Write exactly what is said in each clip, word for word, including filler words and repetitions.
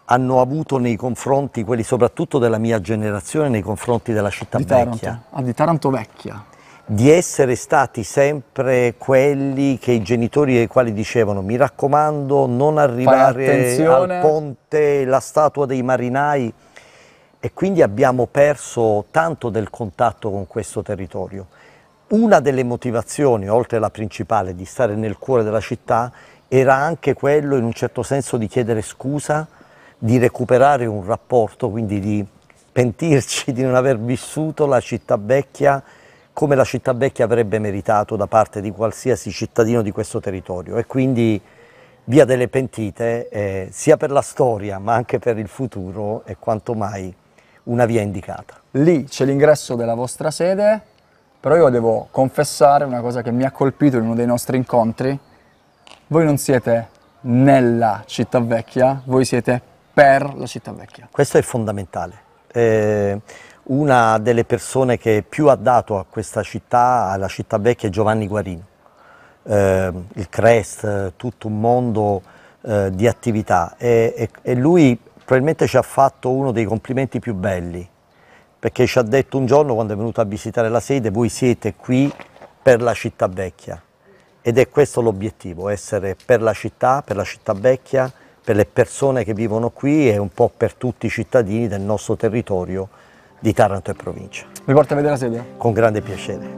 hanno avuto nei confronti, quelli soprattutto della mia generazione, nei confronti della città Di vecchia. Taranto. Ah, di Taranto vecchia. Di essere stati sempre quelli che i genitori ai quali dicevano mi raccomando non arrivare al ponte, la statua dei marinai, e quindi abbiamo perso tanto del contatto con questo territorio. Una delle motivazioni, oltre alla principale, di stare nel cuore della città era anche quello in un certo senso di chiedere scusa, di recuperare un rapporto, quindi di pentirci di non aver vissuto la città vecchia come la città vecchia avrebbe meritato da parte di qualsiasi cittadino di questo territorio, e quindi Via delle Pentite, eh, sia per la storia ma anche per il futuro, è quanto mai una via indicata. Lì c'è l'ingresso della vostra sede, però io devo confessare una cosa che mi ha colpito in uno dei nostri incontri. Voi non siete nella città vecchia, voi siete per la città vecchia. Questo è fondamentale. Eh, Una delle persone che più ha dato a questa città, alla città vecchia, è Giovanni Guarino. Eh, il Crest, tutto un mondo eh, di attività, e, e, e lui probabilmente ci ha fatto uno dei complimenti più belli, perché ci ha detto un giorno, quando è venuto a visitare la sede, voi siete qui per la città vecchia, ed è questo l'obiettivo, essere per la città, per la città vecchia, per le persone che vivono qui e un po' per tutti i cittadini del nostro territorio di Taranto e provincia. Mi porta a vedere la sede? Con grande piacere.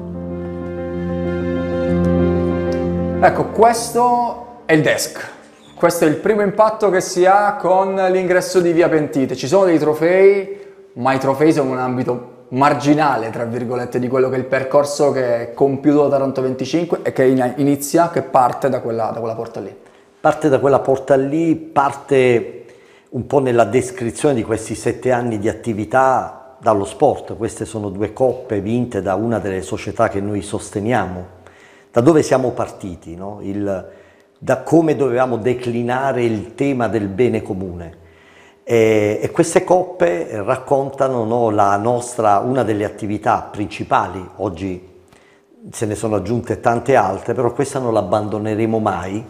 Ecco, questo è il desk. Questo è il primo impatto che si ha con l'ingresso di Via Pentite. Ci sono dei trofei, ma i trofei sono un ambito marginale, tra virgolette, di quello che è il percorso che è compiuto da Taranto venticinque e che inizia, che parte da quella, da quella porta lì. Parte da quella porta lì, parte un po' nella descrizione di questi sette anni di attività dallo sport. Queste sono due coppe vinte da una delle società che noi sosteniamo. Da dove siamo partiti, no? Il, da come dovevamo declinare il tema del bene comune. E, e queste coppe raccontano, no, la nostra, una delle attività principali. Oggi se ne sono aggiunte tante altre, però questa non l'abbandoneremo mai,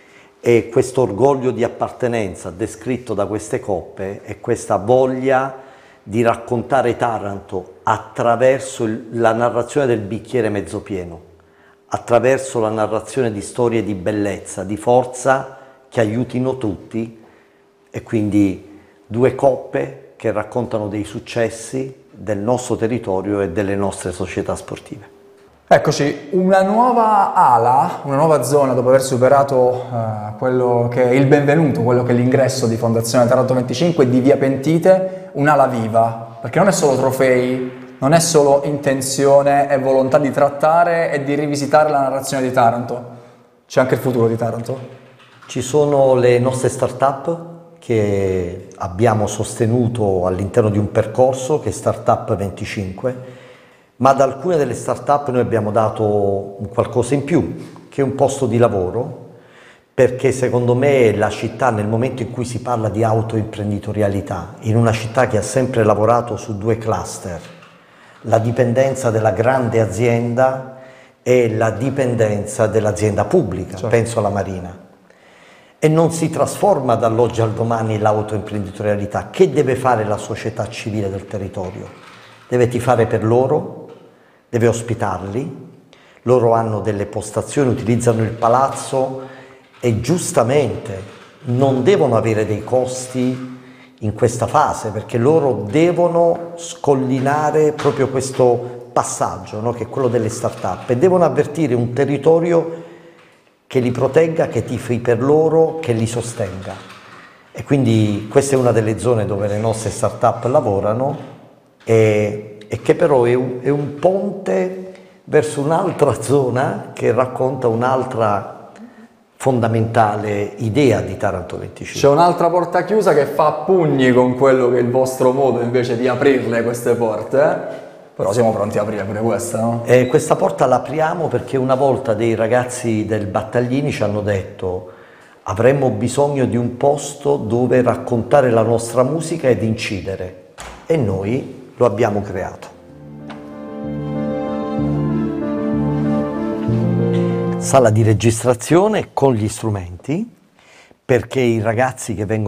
e questo orgoglio di appartenenza descritto da queste coppe è questa voglia di raccontare Taranto attraverso il, la narrazione del bicchiere mezzo pieno, attraverso la narrazione di storie di bellezza, di forza che aiutino tutti, e quindi due coppe che raccontano dei successi del nostro territorio e delle nostre società sportive. Eccoci, una nuova ala, una nuova zona dopo aver superato uh, quello che è il benvenuto, quello che è l'ingresso di Fondazione Taranto venticinque, di Via Pentite, un'ala viva, perché non è solo trofei, non è solo intenzione e volontà di trattare e di rivisitare la narrazione di Taranto, c'è anche il futuro di Taranto. Ci sono le nostre start-up che abbiamo sostenuto all'interno di un percorso che è Startup venticinque, ma ad alcune delle start-up noi abbiamo dato un qualcosa in più, che è un posto di lavoro, perché secondo me la città, nel momento in cui si parla di autoimprenditorialità, in una città che ha sempre lavorato su due cluster, la dipendenza della grande azienda e la dipendenza dell'azienda pubblica, certo. Penso alla Marina, e non si trasforma dall'oggi al domani l'autoimprenditorialità. Che deve fare la società civile del territorio? Deve tifare per loro, deve ospitarli, loro hanno delle postazioni, utilizzano il palazzo e giustamente non devono avere dei costi in questa fase, perché loro devono scollinare proprio questo passaggio, no? Che è quello delle start-up, e devono avvertire un territorio che li protegga, che tifi per loro, che li sostenga. E quindi questa è una delle zone dove le nostre start-up lavorano, e e che però è un, è un ponte verso un'altra zona che racconta un'altra fondamentale idea di Taranto venticinque. C'è un'altra porta chiusa che fa a pugni con quello che è il vostro modo invece di aprirle queste porte, eh? Però siamo pronti a aprire pure questa, no? E questa porta l'apriamo perché una volta dei ragazzi del Battaglini ci hanno detto: avremmo bisogno di un posto dove raccontare la nostra musica ed incidere, e noi lo abbiamo creato. Sala di registrazione con gli strumenti, perché i ragazzi che vengono